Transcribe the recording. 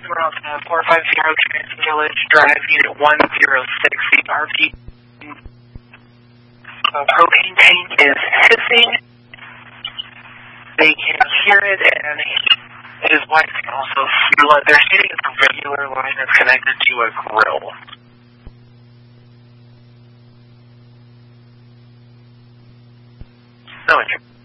customer on 450 Transit Village Drive, Unit 106. The RP propane tank is hissing. They can hear it, and his wife can also feel it. They're stating it's a regular line that's connected to a grill. No interest.